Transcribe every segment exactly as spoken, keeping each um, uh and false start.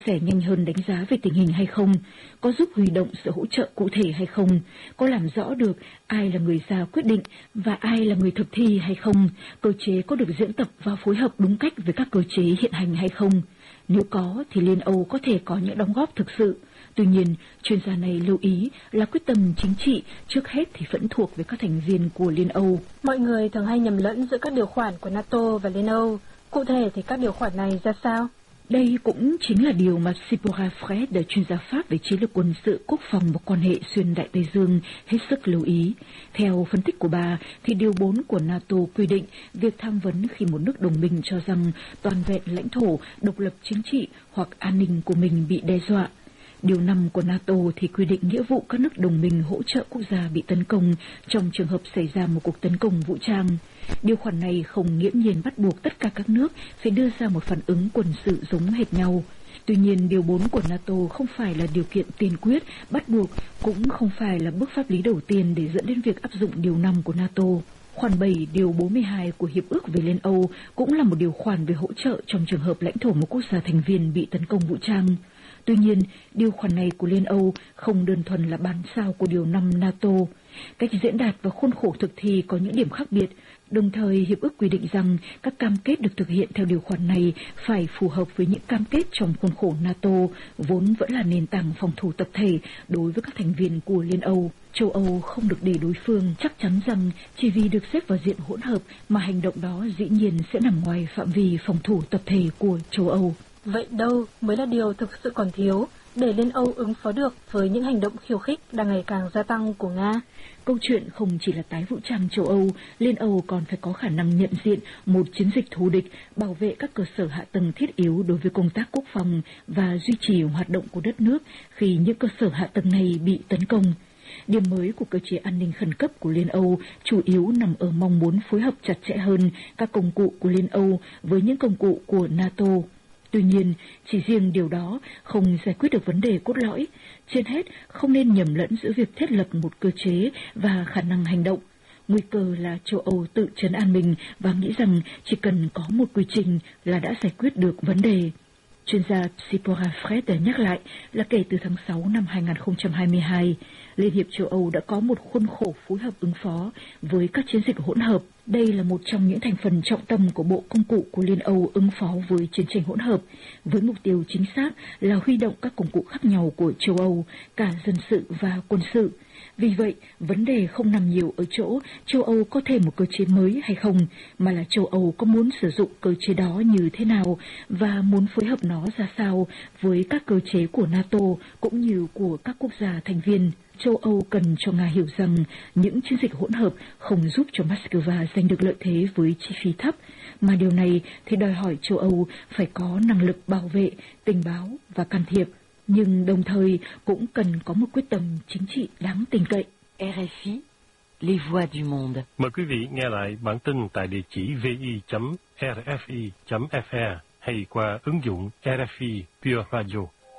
sẻ nhanh hơn đánh giá về tình hình hay không, có giúp huy động sự hỗ trợ cụ thể hay không, có làm rõ được ai là người ra quyết định và ai là người thực thi hay không, cơ chế có được diễn tập và phối hợp đúng cách với các cơ chế hiện hành hay không. Nếu có thì Liên Âu có thể có những đóng góp thực sự. Tuy nhiên, chuyên gia này lưu ý là quyết tâm chính trị trước hết thì vẫn thuộc về các thành viên của Liên Âu. Mọi người thường hay nhầm lẫn giữa các điều khoản của NATO và Liên Âu. Cụ thể thì các điều khoản này ra sao? Đây cũng chính là điều mà Sipora Fred, chuyên gia Pháp về chiến lược quân sự, quốc phòng và quan hệ xuyên Đại Tây Dương, hết sức lưu ý. Theo phân tích của bà, thì điều bốn của NATO quy định việc tham vấn khi một nước đồng minh cho rằng toàn vẹn lãnh thổ, độc lập chính trị hoặc an ninh của mình bị đe dọa. Điều năm của NATO thì quy định nghĩa vụ các nước đồng minh hỗ trợ quốc gia bị tấn công trong trường hợp xảy ra một cuộc tấn công vũ trang. Điều khoản này không nghiễm nhiên bắt buộc tất cả các nước phải đưa ra một phản ứng quân sự giống hệt nhau. Tuy nhiên, điều bốn của NATO không phải là điều kiện tiên quyết, bắt buộc, cũng không phải là bước pháp lý đầu tiên để dẫn đến việc áp dụng điều năm của NATO. Khoản bảy điều bốn mươi hai của Hiệp ước về Liên Âu cũng là một điều khoản về hỗ trợ trong trường hợp lãnh thổ một quốc gia thành viên bị tấn công vũ trang. Tuy nhiên, điều khoản này của Liên Âu không đơn thuần là bản sao của điều năm NATO. Cách diễn đạt và khuôn khổ thực thi có những điểm khác biệt. Đồng thời, Hiệp ước quy định rằng các cam kết được thực hiện theo điều khoản này phải phù hợp với những cam kết trong khuôn khổ NATO, vốn vẫn là nền tảng phòng thủ tập thể đối với các thành viên của Liên Âu. Châu Âu không được để đối phương chắc chắn rằng chỉ vì được xếp vào diện hỗn hợp mà hành động đó dĩ nhiên sẽ nằm ngoài phạm vi phòng thủ tập thể của châu Âu. Vậy đâu mới là điều thực sự còn thiếu để Liên Âu ứng phó được với những hành động khiêu khích đang ngày càng gia tăng của Nga? Câu chuyện không chỉ là tái vũ trang châu Âu, Liên Âu còn phải có khả năng nhận diện một chiến dịch thù địch, bảo vệ các cơ sở hạ tầng thiết yếu đối với công tác quốc phòng và duy trì hoạt động của đất nước khi những cơ sở hạ tầng này bị tấn công. Điểm mới của cơ chế an ninh khẩn cấp của Liên Âu chủ yếu nằm ở mong muốn phối hợp chặt chẽ hơn các công cụ của Liên Âu với những công cụ của NATO. Tuy nhiên, chỉ riêng điều đó không giải quyết được vấn đề cốt lõi. Trên hết, không nên nhầm lẫn giữa việc thiết lập một cơ chế và khả năng hành động. Nguy cơ là châu Âu tự trấn an mình và nghĩ rằng chỉ cần có một quy trình là đã giải quyết được vấn đề. Chuyên gia Sipora Fred nhắc lại là kể từ tháng sáu năm hai nghìn không trăm hai mươi hai, Liên hiệp châu Âu đã có một khuôn khổ phối hợp ứng phó với các chiến dịch hỗn hợp. Đây là một trong những thành phần trọng tâm của bộ công cụ của Liên Âu ứng phó với chiến tranh hỗn hợp, với mục tiêu chính xác là huy động các công cụ khác nhau của châu Âu, cả dân sự và quân sự. Vì vậy, vấn đề không nằm nhiều ở chỗ châu Âu có thêm một cơ chế mới hay không, mà là châu Âu có muốn sử dụng cơ chế đó như thế nào và muốn phối hợp nó ra sao với các cơ chế của NATO cũng như của các quốc gia thành viên. Châu Âu cần cho Nga hiểu rằng những chiến dịch hỗn hợp không giúp cho Moscow giành được lợi thế với chi phí thấp, mà điều này thì đòi hỏi châu Âu phải có năng lực bảo vệ, tình báo và can thiệp, nhưng đồng thời cũng cần có một quyết tâm chính trị đáng tin cậy. rờ ép i, les voix du monde. Mời quý vị nghe lại bản tin tại địa chỉ vi chấm rfi chấm fr hay qua ứng dụng rờ ép i Pure Radio.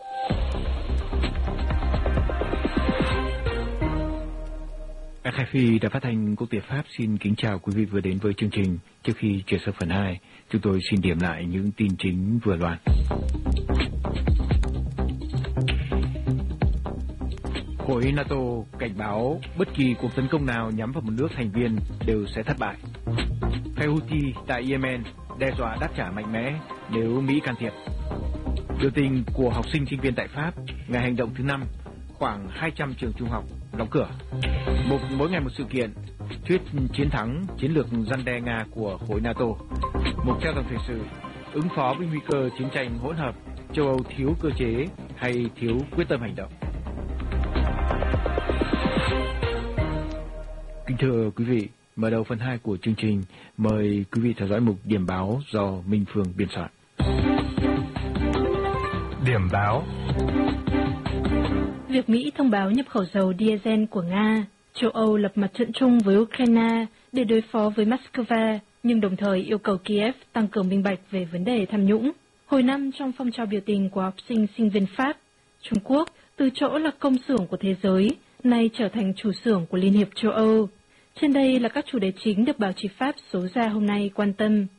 rờ ép i đã phát thanh quốc tế Pháp xin kính chào quý vị vừa đến với chương trình. Trước khi chuyển sang phần hai, chúng tôi xin điểm lại những tin chính vừa loan. Khối NATO cảnh báo bất kỳ cuộc tấn công nào nhắm vào một nước thành viên đều sẽ thất bại. Phe Houthi tại Yemen đe dọa đáp trả mạnh mẽ nếu Mỹ can thiệp. Biểu tình của học sinh sinh viên tại Pháp ngày hành động thứ năm, khoảng hai trăm trường trung học đóng cửa. Một mỗi ngày một sự kiện, thuyết chiến thắng chiến lược răn đe Nga của khối NATO. Một theo dòng thời sự, ứng phó với nguy cơ chiến tranh hỗn hợp, châu Âu thiếu cơ chế hay thiếu quyết tâm hành động. Kính thưa quý vị, mở đầu phần hai của chương trình, mời quý vị theo dõi mục điểm báo do Minh Phương biên soạn. Điểm báo. Việc Mỹ thông báo nhập khẩu dầu diesel của Nga, châu Âu lập mặt trận chung với Ukraine để đối phó với Moscow, nhưng đồng thời yêu cầu Kiev tăng cường minh bạch về vấn đề tham nhũng. Hồi năm trong phong trào biểu tình của học sinh sinh viên Pháp, Trung Quốc từ chỗ là công xưởng của thế giới, nay trở thành chủ xưởng của Liên hiệp châu Âu. Trên đây là các chủ đề chính được báo chí Pháp số ra hôm nay quan tâm.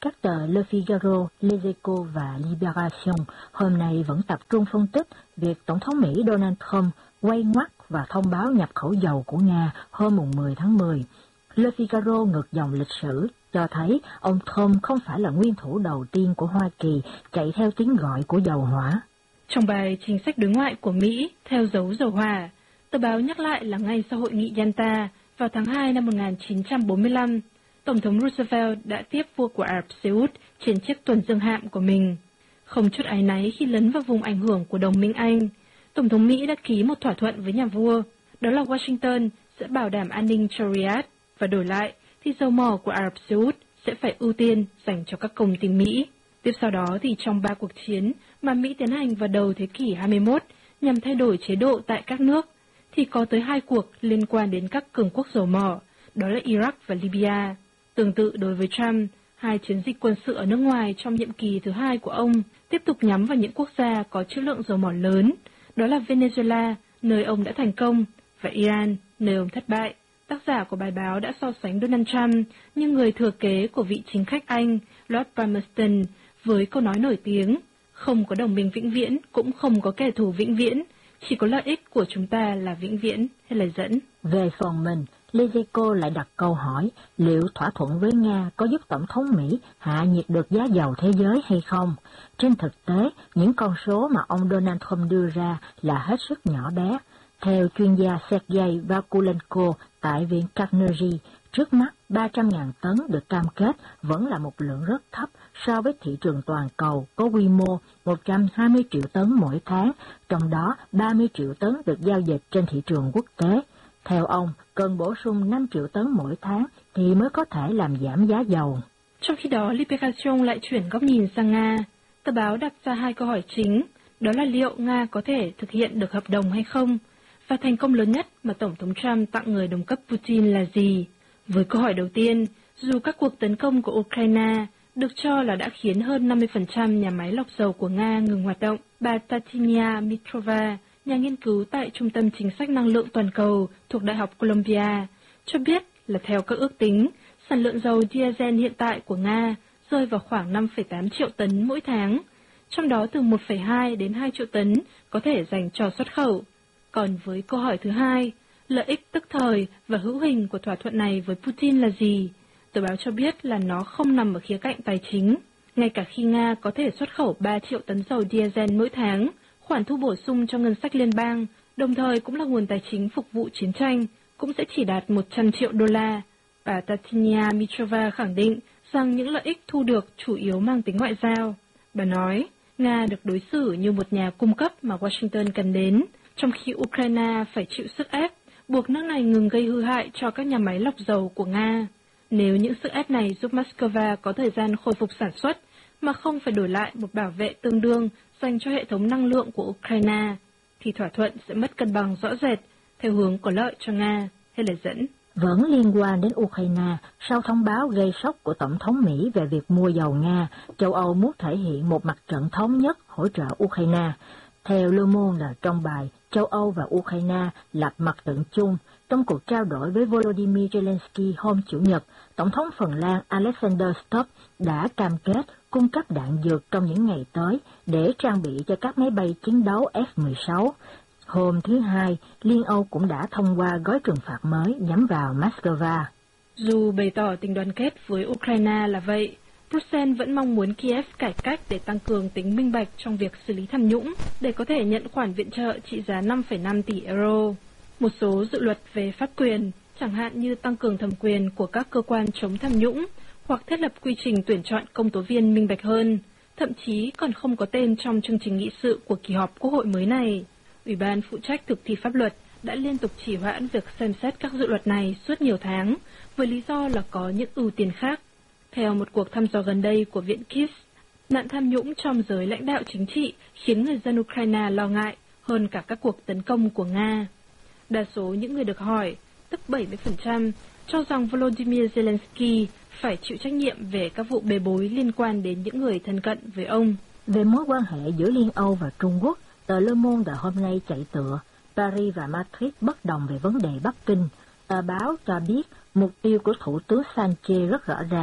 các tờ Le Figaro, Les Echos và Libération hôm nay vẫn tập trung phân tích việc Tổng thống Mỹ Donald Trump quay ngoắt và thông báo nhập khẩu dầu của Nga hôm mười tháng mười. Le Figaro ngược dòng lịch sử cho thấy ông Trump không phải là nguyên thủ đầu tiên của Hoa Kỳ chạy theo tiếng gọi của dầu hỏa. Trong bài chính sách đối ngoại của Mỹ theo dấu dầu hỏa, tờ báo nhắc lại là ngay sau hội nghị Yalta vào tháng hai năm một nghìn chín trăm bốn mươi lăm, Tổng thống Roosevelt đã tiếp vua của Ả Rập Xê Út trên chiếc tuần dương hạm của mình. Không chút áy náy khi lấn vào vùng ảnh hưởng của đồng minh Anh, Tổng thống Mỹ đã ký một thỏa thuận với nhà vua, đó là Washington sẽ bảo đảm an ninh cho Riyadh và đổi lại thì dầu mỏ của Ả Rập Xê Út sẽ phải ưu tiên dành cho các công ty Mỹ. Tiếp sau đó thì trong ba cuộc chiến mà Mỹ tiến hành vào đầu thế kỷ hai mươi mốt nhằm thay đổi chế độ tại các nước, thì có tới hai cuộc liên quan đến các cường quốc dầu mỏ, đó là Iraq và Libya. Tương tự đối với Trump, hai chiến dịch quân sự ở nước ngoài trong nhiệm kỳ thứ hai của ông tiếp tục nhắm vào những quốc gia có trữ lượng dầu mỏ lớn, đó là Venezuela, nơi ông đã thành công, và Iran, nơi ông thất bại. Tác giả của bài báo đã so sánh Donald Trump như người thừa kế của vị chính khách Anh Lord Palmerston với câu nói nổi tiếng, không có đồng minh vĩnh viễn, cũng không có kẻ thù vĩnh viễn, chỉ có lợi ích của chúng ta là vĩnh viễn, hay lời dẫn. Về phần mình, Les Echos lại đặt câu hỏi liệu thỏa thuận với Nga có giúp Tổng thống Mỹ hạ nhiệt được giá dầu thế giới hay không. Trên thực tế, những con số mà ông Donald Trump đưa ra là hết sức nhỏ bé. Theo chuyên gia Sergei Vakulenko tại Viện Carnegie, trước mắt ba trăm nghìn tấn được cam kết vẫn là một lượng rất thấp so với thị trường toàn cầu có quy mô một trăm hai mươi triệu tấn mỗi tháng, trong đó ba mươi triệu tấn được giao dịch trên thị trường quốc tế. Theo ông, cần bổ sung năm triệu tấn mỗi tháng thì mới có thể làm giảm giá dầu. Trong khi đó, Libération lại chuyển góc nhìn sang Nga. Tờ báo đặt ra hai câu hỏi chính, đó là liệu Nga có thể thực hiện được hợp đồng hay không, và thành công lớn nhất mà Tổng thống Trump tặng người đồng cấp Putin là gì. Với câu hỏi đầu tiên, dù các cuộc tấn công của Ukraine được cho là đã khiến hơn năm mươi phần trăm nhà máy lọc dầu của Nga ngừng hoạt động, bà Tatiana Mitrova, nhà nghiên cứu tại Trung tâm Chính sách Năng lượng Toàn cầu thuộc Đại học Columbia, cho biết là theo các ước tính, sản lượng dầu diesel hiện tại của Nga rơi vào khoảng năm phẩy tám triệu tấn mỗi tháng, trong đó từ một phẩy hai đến hai triệu tấn có thể dành cho xuất khẩu. Còn với câu hỏi thứ hai, lợi ích tức thời và hữu hình của thỏa thuận này với Putin là gì? Tờ báo cho biết là nó không nằm ở khía cạnh tài chính. Ngay cả khi Nga có thể xuất khẩu ba triệu tấn dầu diesel mỗi tháng, khoản thu bổ sung cho ngân sách liên bang, đồng thời cũng là nguồn tài chính phục vụ chiến tranh, cũng sẽ chỉ đạt một trăm triệu đô la. Bà Tatiana Mitrova khẳng định rằng những lợi ích thu được chủ yếu mang tính ngoại giao. Bà nói, Nga được đối xử như một nhà cung cấp mà Washington cần đến, trong khi Ukraine phải chịu sức ép, buộc nước này ngừng gây hư hại cho các nhà máy lọc dầu của Nga. Nếu những sức ép này giúp Moscow có thời gian khôi phục sản xuất, mà không phải đổi lại một bảo vệ tương đương dành cho hệ thống năng lượng của Ukraine, thì thỏa thuận sẽ mất cân bằng rõ rệt, theo hướng có lợi cho Nga, hay lời dẫn. Vẫn liên quan đến Ukraine, sau thông báo gây sốc của Tổng thống Mỹ về việc mua dầu Nga, châu Âu muốn thể hiện một mặt trận thống nhất hỗ trợ Ukraine. Theo Le Monde trong bài Châu Âu và Ukraine lập mặt trận chung, trong cuộc trao đổi với Volodymyr Zelensky hôm Chủ nhật, Tổng thống Phần Lan Alexander Stubb đã cam kết cung cấp đạn dược trong những ngày tới để trang bị cho các máy bay chiến đấu F mười sáu. Hôm thứ Hai, Liên Âu cũng đã thông qua gói trừng phạt mới nhắm vào Moscow. Dù bày tỏ tình đoàn kết với Ukraine là vậy, Bruxelles vẫn mong muốn Kiev cải cách để tăng cường tính minh bạch trong việc xử lý tham nhũng để có thể nhận khoản viện trợ trị giá năm phẩy năm tỷ euro. Một số dự luật về pháp quyền, chẳng hạn như tăng cường thẩm quyền của các cơ quan chống tham nhũng hoặc thiết lập quy trình tuyển chọn công tố viên minh bạch hơn, thậm chí còn không có tên trong chương trình nghị sự của kỳ họp Quốc hội mới này. Ủy ban phụ trách thực thi pháp luật đã liên tục trì hoãn việc xem xét các dự luật này suốt nhiều tháng, với lý do là có những ưu tiên khác. Theo một cuộc thăm dò gần đây của Viện Kiss, nạn tham nhũng trong giới lãnh đạo chính trị khiến người dân Ukraine lo ngại hơn cả các cuộc tấn công của Nga. Đa số những người được hỏi, tức bảy mươi phần trăm, cho rằng Volodymyr Zelensky phải chịu trách nhiệm về các vụ bê bối liên quan đến những người thân cận với ông. Về mối quan hệ giữa Liên Âu và Trung Quốc, tờ Le Monde hôm nay chạy tựa Paris và Madrid bất đồng về vấn đề Bắc Kinh. Tờ báo cho biết mục tiêu của Thủ tướng Sánchez rất rõ ràng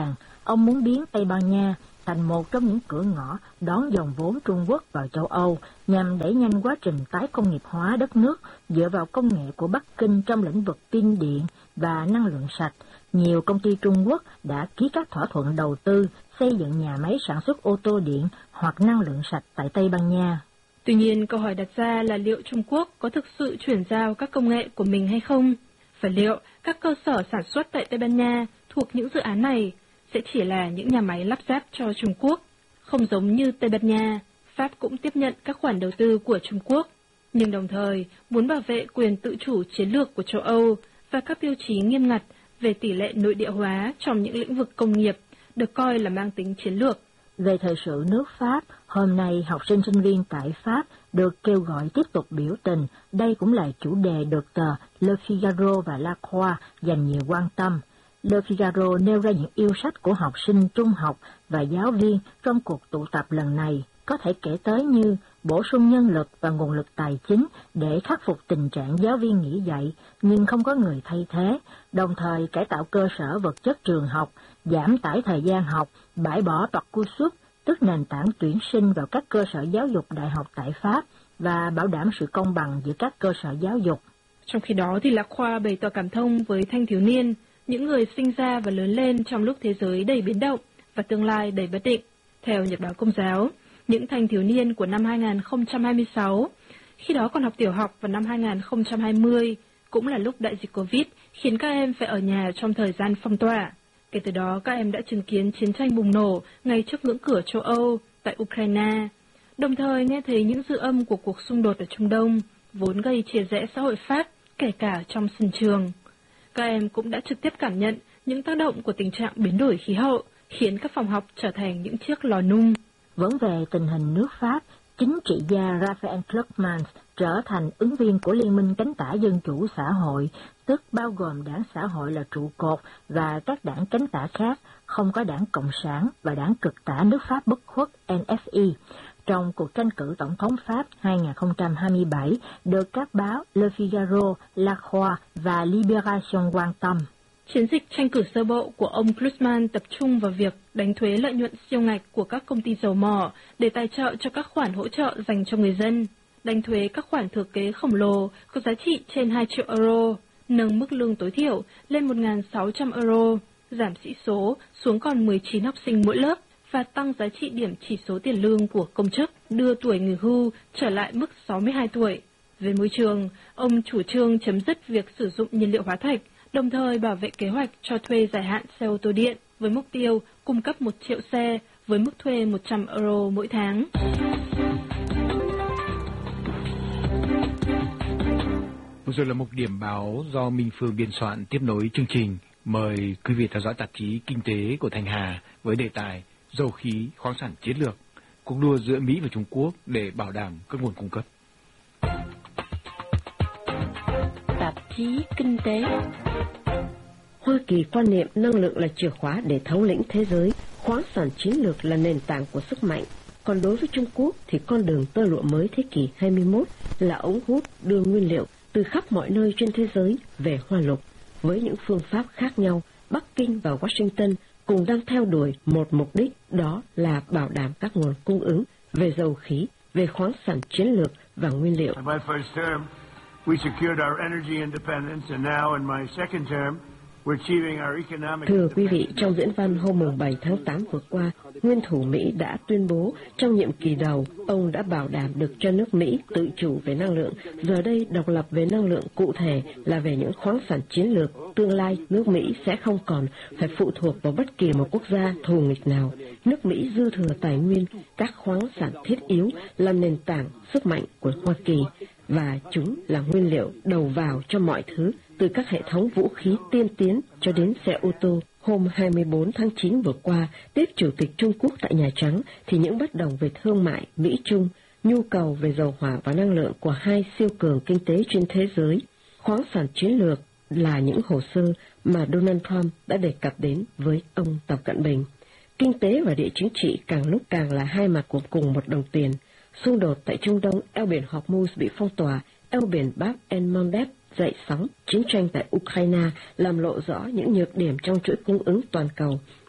Ông muốn biến Tây Ban Nha thành một trong những cửa ngõ đón dòng vốn Trung Quốc vào châu Âu, nhằm đẩy nhanh quá trình tái công nghiệp hóa đất nước dựa vào công nghệ của Bắc Kinh trong lĩnh vực pin điện và năng lượng sạch. Nhiều công ty Trung Quốc đã ký các thỏa thuận đầu tư xây dựng nhà máy sản xuất ô tô điện hoặc năng lượng sạch tại Tây Ban Nha. Tuy nhiên, câu hỏi đặt ra là liệu Trung Quốc có thực sự chuyển giao các công nghệ của mình hay không? Và liệu các cơ sở sản xuất tại Tây Ban Nha thuộc những dự án này sẽ chỉ là những nhà máy lắp ráp cho Trung Quốc? Không giống như Tây Ban Nha, Pháp cũng tiếp nhận các khoản đầu tư của Trung Quốc, nhưng đồng thời muốn bảo vệ quyền tự chủ chiến lược của châu Âu và các tiêu chí nghiêm ngặt về tỷ lệ nội địa hóa trong những lĩnh vực công nghiệp được coi là mang tính chiến lược. Về thời sự nước Pháp, hôm nay học sinh sinh viên tại Pháp được kêu gọi tiếp tục biểu tình. Đây cũng là chủ đề được tờ Le Figaro và La Croix dành nhiều quan tâm. Le Figaro nêu ra những yêu sách của học sinh trung học và giáo viên trong cuộc tụ tập lần này, có thể kể tới như bổ sung nhân lực và nguồn lực tài chính để khắc phục tình trạng giáo viên nghỉ dạy nhưng không có người thay thế, đồng thời cải tạo cơ sở vật chất trường học, giảm tải thời gian học, bãi bỏ Parcoursup, tức nền tảng tuyển sinh vào các cơ sở giáo dục đại học tại Pháp, và bảo đảm sự công bằng giữa các cơ sở giáo dục. Trong khi đó thì Lạc Khoa bày tỏ cảm thông với thanh thiếu niên, những người sinh ra và lớn lên trong lúc thế giới đầy biến động và tương lai đầy bất định. Theo Nhật báo Công giáo, những thanh thiếu niên của năm hai nghìn không trăm hai mươi sáu, khi đó còn học tiểu học vào năm hai nghìn không trăm hai mươi, cũng là lúc đại dịch Covid khiến các em phải ở nhà trong thời gian phong tỏa. Kể từ đó, các em đã chứng kiến chiến tranh bùng nổ ngay trước ngưỡng cửa châu Âu tại Ukraine, đồng thời nghe thấy những dư âm của cuộc xung đột ở Trung Đông, vốn gây chia rẽ xã hội Pháp, kể cả trong sân trường. Các em cũng đã trực tiếp cảm nhận những tác động của tình trạng biến đổi khí hậu, khiến các phòng học trở thành những chiếc lò nung. Vẫn về tình hình nước Pháp, chính trị gia Raphael Glucksmann trở thành ứng viên của Liên minh cánh tả Dân chủ xã hội, tức bao gồm đảng xã hội là trụ cột và các đảng cánh tả khác, không có đảng Cộng sản và đảng cực tả nước Pháp bất khuất en ép i. Trong cuộc tranh cử tổng thống Pháp hai nghìn không trăm hai mươi bảy, được các báo Le Figaro, La Croix và Libération quan tâm. Chiến dịch tranh cử sơ bộ của ông Glucksmann tập trung vào việc đánh thuế lợi nhuận siêu ngạch của các công ty dầu mỏ để tài trợ cho các khoản hỗ trợ dành cho người dân, đánh thuế các khoản thừa kế khổng lồ có giá trị trên hai triệu euro, nâng mức lương tối thiểu lên một nghìn sáu trăm euro, giảm sĩ số xuống còn mười chín học sinh mỗi lớp và tăng giá trị điểm chỉ số tiền lương của công chức, đưa tuổi nghỉ hưu trở lại mức sáu mươi hai tuổi. Về môi trường, ông chủ trương chấm dứt việc sử dụng nhiên liệu hóa thạch, đồng thời bảo vệ kế hoạch cho thuê dài hạn xe ô tô điện với mục tiêu cung cấp một triệu xe với mức thuê một trăm euro mỗi tháng. Vừa rồi là một điểm báo do Minh Phương biên soạn tiếp nối chương trình. Mời quý vị theo dõi tạp chí Kinh tế của Thanh Hà với đề tài Dầu khí, khoáng sản chiến lược, cuộc đua giữa Mỹ và Trung Quốc để bảo đảm các nguồn cung cấp. Tạp chí Kinh tế. Hoa Kỳ quan niệm năng lượng là chìa khóa để thống lĩnh thế giới, khoáng sản chiến lược là nền tảng của sức mạnh. Còn đối với Trung Quốc thì con đường tơ lụa mới thế kỷ hai mươi mốt là ống hút đưa nguyên liệu từ khắp mọi nơi trên thế giới về Hoa Lục. Với những phương pháp khác nhau, Bắc Kinh và Washington cùng đang theo đuổi một mục đích, đó là bảo đảm các nguồn cung ứng về dầu khí, về khoáng sản chiến lược và nguyên liệu. In my first term, we secured our energy independence, and now in my second term, we're achieving our economic. Thưa quý vị, trong diễn văn hôm bảy tháng tám vừa qua, nguyên thủ Mỹ đã tuyên bố trong nhiệm kỳ đầu, ông đã bảo đảm được cho nước Mỹ tự chủ về năng lượng. Giờ đây, độc lập về năng lượng cụ thể là về những khoáng sản chiến lược. Tương lai, nước Mỹ sẽ không còn phải phụ thuộc vào bất kỳ một quốc gia thù nghịch nào. Nước Mỹ dư thừa tài nguyên, các khoáng sản thiết yếu là nền tảng sức mạnh của Hoa Kỳ, và chúng là nguyên liệu đầu vào cho mọi thứ, từ các hệ thống vũ khí tiên tiến cho đến xe ô tô. Hôm hai mươi bốn tháng chín vừa qua, tiếp Chủ tịch Trung Quốc tại Nhà Trắng, thì những bất đồng về thương mại Mỹ-Trung, nhu cầu về dầu hỏa và năng lượng của hai siêu cường kinh tế trên thế giới, khoáng sản chiến lược là những hồ sơ mà Donald Trump đã đề cập đến với ông Tập Cận Bình. Kinh tế và địa chính trị càng lúc càng là hai mặt của cùng một đồng tiền. Xung đột tại Trung Đông, eo biển Hormuz bị phong tỏa, eo biển Bab el-Mandeb dậy sóng, chiến tranh tại Ukraine làm lộ rõ những nhược điểm trong chuỗi cung ứng toàn cầu.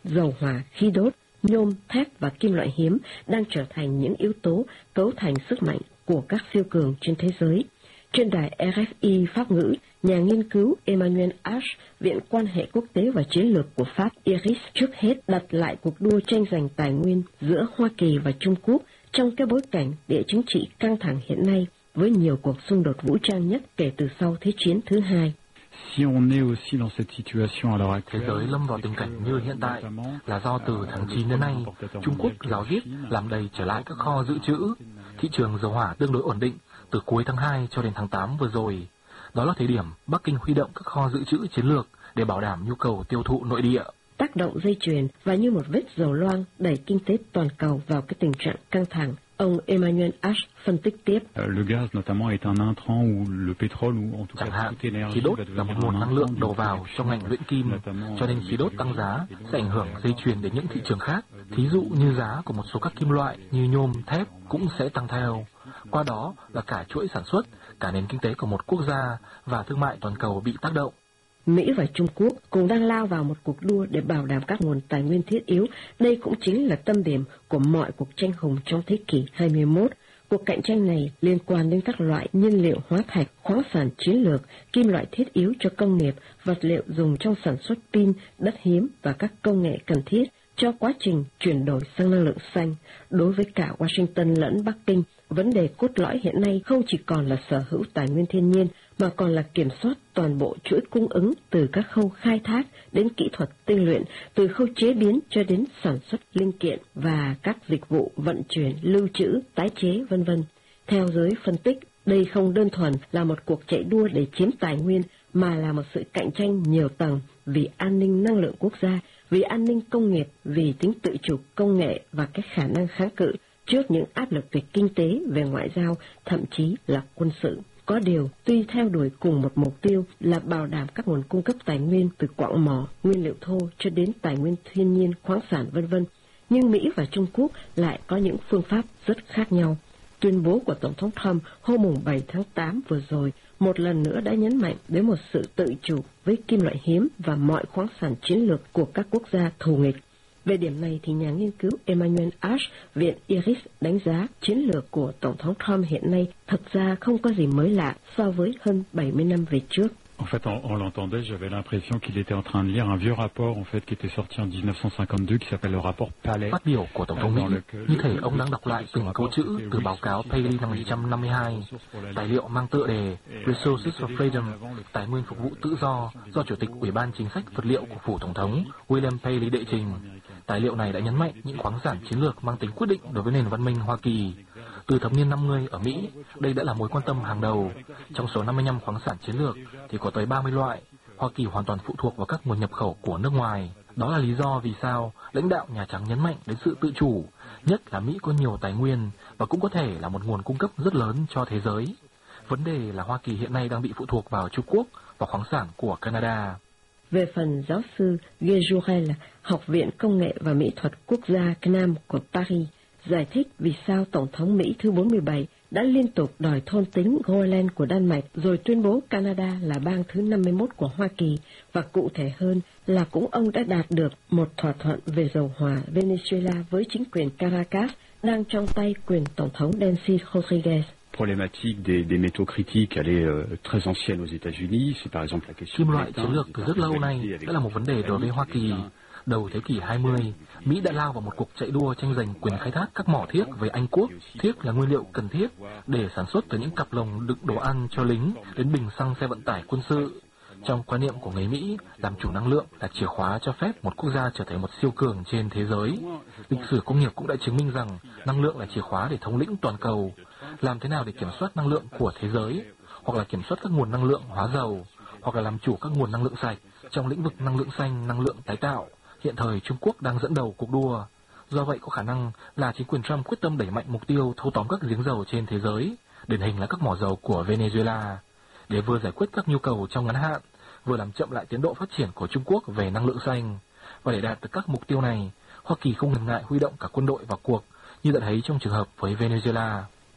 dầu hỏa, khí đốt, nhôm, thép và kim loại hiếm đang trở thành những yếu tố cấu thành sức mạnh của các siêu cường trên thế giới. Trên đài R F I Pháp ngữ, nhà nghiên cứu Emmanuel Ash, Viện Quan hệ Quốc tế và Chiến lược của Pháp I R I S trước hết đặt lại cuộc đua tranh giành tài nguyên giữa Hoa Kỳ và Trung Quốc trong cái bối cảnh địa chính trị căng thẳng hiện nay với nhiều cuộc xung đột vũ trang nhất kể từ sau Thế chiến thứ hai. Si on est aussi dans cette situation à l'heure actuelle, thế giới lâm vào tình cảnh như hiện tại là do từ tháng chín đến nay, Trung Quốc ráo riết làm đầy trở lại các kho dự trữ. Thị trường dầu hỏa tương đối ổn định từ cuối tháng hai cho đến tháng tám vừa rồi. Đó là thời điểm Bắc Kinh huy động các kho dự trữ chiến lược để bảo đảm nhu cầu tiêu thụ nội địa. Tác động dây chuyền và như một vết dầu loang đẩy kinh tế toàn cầu vào cái tình trạng căng thẳng. Ông Emmanuel Ash phân tích tiếp. Le gaz notamment est un intrant ou le pétrole ou en tout Chẳng cas hạn, toute énergie khí đốt là một nguồn năng lượng đổ vào trong ngành luyện kim, cho nên khí đốt tăng giá sẽ ảnh hưởng dây chuyền đến những thị trường khác. Thí dụ như giá của một số các kim loại như nhôm, thép cũng sẽ tăng theo. Qua đó là cả chuỗi sản xuất, cả nền kinh tế của một quốc gia và thương mại toàn cầu bị tác động. Mỹ và Trung Quốc cùng đang lao vào một cuộc đua để bảo đảm các nguồn tài nguyên thiết yếu. Đây cũng chính là tâm điểm của mọi cuộc tranh hùng trong thế kỷ hai mươi mốt. Cuộc cạnh tranh này liên quan đến các loại nhiên liệu hóa thạch, khoáng sản chiến lược, kim loại thiết yếu cho công nghiệp, vật liệu dùng trong sản xuất pin, đất hiếm và các công nghệ cần thiết cho quá trình chuyển đổi sang năng lượng xanh. Đối với cả Washington lẫn Bắc Kinh, vấn đề cốt lõi hiện nay không chỉ còn là sở hữu tài nguyên thiên nhiên, mà còn là kiểm soát toàn bộ chuỗi cung ứng từ các khâu khai thác đến kỹ thuật tinh luyện, từ khâu chế biến cho đến sản xuất linh kiện và các dịch vụ vận chuyển, lưu trữ, tái chế, vân vân. Theo giới phân tích, đây không đơn thuần là một cuộc chạy đua để chiếm tài nguyên, mà là một sự cạnh tranh nhiều tầng vì an ninh năng lượng quốc gia, vì an ninh công nghiệp, vì tính tự chủ công nghệ và cái khả năng kháng cự trước những áp lực về kinh tế, về ngoại giao, thậm chí là quân sự. Có điều, tuy theo đuổi cùng một mục tiêu là bảo đảm các nguồn cung cấp tài nguyên từ quặng mỏ, nguyên liệu thô cho đến tài nguyên thiên nhiên, khoáng sản vân vân, nhưng Mỹ và Trung Quốc lại có những phương pháp rất khác nhau. Tuyên bố của Tổng thống Trump hôm bảy tháng tám vừa rồi một lần nữa đã nhấn mạnh đến một sự tự chủ với kim loại hiếm và mọi khoáng sản chiến lược của các quốc gia thù nghịch. Về điểm này thì nhà nghiên cứu Emmanuel Ash, Viện I R I S đánh giá chiến lược của Tổng thống Trump hiện nay thật ra không có gì mới lạ so với hơn bảy mươi năm về trước. En fait, en, en l'entendait, j'avais l'impression qu'il était en train de lire un vieux rapport en fait qui était sorti en mille chín trăm cinquante-deux qui s'appelle le rapport Palais. Phát biểu của Tổng thống Mỹ như thể ông đang đọc lại từng câu chữ từ báo cáo Paley năm một nghìn chín trăm năm mươi hai, tài liệu mang tựa đề Resources for Freedom, tài nguyên phục vụ tự do, do Chủ tịch Ủy ban Chính sách Vật liệu của phủ Tổng thống William Paley đệ trình. Tài liệu này đã nhấn mạnh những khoáng sản chiến lược mang tính quyết định đối với nền văn minh Hoa Kỳ. Từ thập niên năm mươi ở Mỹ, đây đã là mối quan tâm hàng đầu. Trong số năm mươi lăm khoáng sản chiến lược thì có tới ba mươi loại. Hoa Kỳ hoàn toàn phụ thuộc vào các nguồn nhập khẩu của nước ngoài. Đó là lý do vì sao lãnh đạo Nhà Trắng nhấn mạnh đến sự tự chủ, nhất là Mỹ có nhiều tài nguyên và cũng có thể là một nguồn cung cấp rất lớn cho thế giới. Vấn đề là Hoa Kỳ hiện nay đang bị phụ thuộc vào Trung Quốc và khoáng sản của Canada. Về phần giáo sư Guy Jourel, Học viện Công nghệ và Mỹ thuật Quốc gia C N A M của Paris, giải thích vì sao Tổng thống Mỹ thứ bốn mươi bảy đã liên tục đòi thôn tính Groenland của Đan Mạch, rồi tuyên bố Canada là bang thứ năm mươi mốt của Hoa Kỳ, và cụ thể hơn là cũng ông đã đạt được một thỏa thuận về dầu hỏa Venezuela với chính quyền Caracas đang trong tay quyền Tổng thống Delcy Rodriguez. Problématique des, des métaux critiques, elle est euh, très ancienne aux États-Unis. C'est par exemple la question. Kim loại chiến lược từ rất lâu nay đã là một vấn đề đối với Hoa Kỳ. Đầu thế kỷ hai mươi, Mỹ đã lao vào một cuộc chạy đua tranh giành quyền khai thác các mỏ thiếc với Anh Quốc. Thiếc là nguyên liệu cần thiết để sản xuất từ những cặp lồng đựng đồ ăn cho lính đến bình xăng xe vận tải quân sự. Trong quan niệm của người Mỹ, làm chủ năng lượng là chìa khóa cho phép một quốc gia trở thành một siêu cường trên thế giới. Lịch sử công nghiệp cũng đã chứng minh rằng năng lượng là chìa khóa để thống lĩnh toàn cầu. Làm thế nào để kiểm soát năng lượng của thế giới, hoặc là kiểm soát các nguồn năng lượng hóa dầu, hoặc là làm chủ các nguồn năng lượng sạch trong lĩnh vực năng lượng xanh, năng lượng tái tạo. Hiện thời Trung Quốc đang dẫn đầu cuộc đua. Do vậy có khả năng là chính quyền Trump quyết tâm đẩy mạnh mục tiêu thâu tóm các giếng dầu trên thế giới, điển hình là các mỏ dầu của Venezuela, để vừa giải quyết các nhu cầu trong ngắn hạn, vừa làm chậm lại tiến độ phát triển của Trung Quốc về năng lượng xanh. Và để đạt được các mục tiêu này, Hoa Kỳ không ngần ngại huy động cả quân đội vào cuộc, như đã thấy trong trường hợp với Venezuela.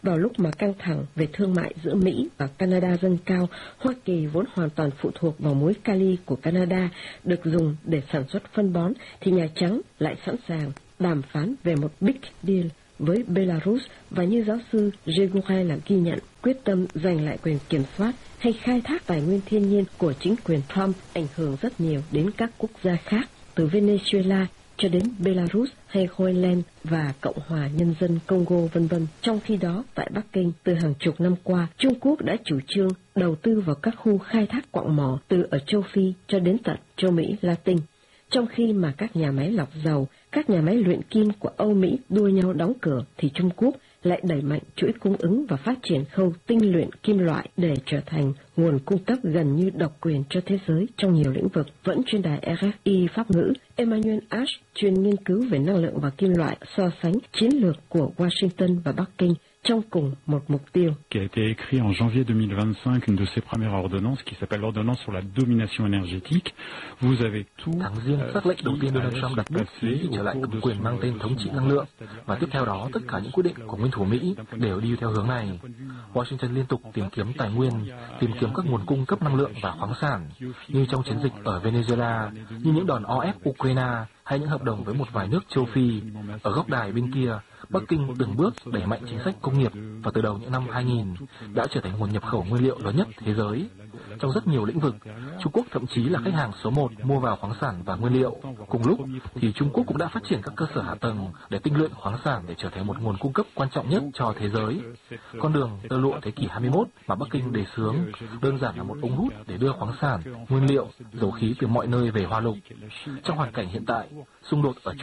Vào lúc mà căng thẳng về thương mại giữa Mỹ và Canada dâng cao, Hoa Kỳ vốn hoàn toàn phụ thuộc vào muối kali của Canada được dùng để sản xuất phân bón, thì Nhà Trắng lại sẵn sàng đàm phán về một big deal với Belarus, và như giáo sư Jegorel làm ghi nhận, quyết tâm giành lại quyền kiểm soát hay khai thác tài nguyên thiên nhiên của chính quyền Trump ảnh hưởng rất nhiều đến các quốc gia khác, từ Venezuela cho đến Belarus hay Groenland và Cộng hòa Nhân dân Congo vân vân. Trong khi đó, tại Bắc Kinh, từ hàng chục năm qua, Trung Quốc đã chủ trương đầu tư vào các khu khai thác quặng mỏ từ ở châu Phi cho đến tận châu Mỹ Latin. Trong khi mà các nhà máy lọc dầu, các nhà máy luyện kim của Âu Mỹ đua nhau đóng cửa, thì Trung Quốc lại đẩy mạnh chuỗi cung ứng và phát triển khâu tinh luyện kim loại để trở thành nguồn cung cấp gần như độc quyền cho thế giới trong nhiều lĩnh vực. Vẫn trên đài R F I Pháp ngữ, Emmanuel Ash, chuyên nghiên cứu về năng lượng và kim loại, so sánh chiến lược của Washington và Bắc Kinh trong cùng một mục tiêu. Qui a été écrit en janvier deux mille vingt-cinq, une de ses premières ordonnances qui s'appelle l'ordonnance sur la domination énergétique. Vous avez tout. Tháng Giêng, sắc lệnh đầu tiên Donald Trump đặt bút ký trở lại cầm quyền mang tên thống trị năng lượng, và tiếp theo đó tất cả những quyết định của nguyên thủ Mỹ đều đi theo hướng này. Washington liên tục tìm kiếm tài nguyên, tìm kiếm các nguồn cung cấp năng lượng và khoáng sản, như trong chiến dịch ở Venezuela, như những đòn o ép Ukraine, hay những hợp đồng với một vài nước châu Phi. Ở góc đài bên kia, Bắc Kinh từng bước đẩy mạnh chính sách công nghiệp và từ đầu những năm hai nghìn đã trở thành nguồn nhập khẩu nguyên liệu lớn nhất thế giới. Trong rất nhiều lĩnh vực, Trung Quốc thậm chí là khách hàng số một mua vào khoáng sản và nguyên liệu. Cùng lúc thì Trung Quốc cũng đã phát triển các cơ sở hạ tầng để tinh luyện khoáng sản để trở thành một nguồn cung cấp quan trọng nhất cho thế giới. Con đường tơ lụa thế kỷ hai mươi mốt mà Bắc Kinh đề xướng đơn giản là một ống hút để đưa khoáng sản, nguyên liệu, dầu khí từ mọi nơi về Hoa Lục. Trong hoàn cảnh hiện tại, xung đột ở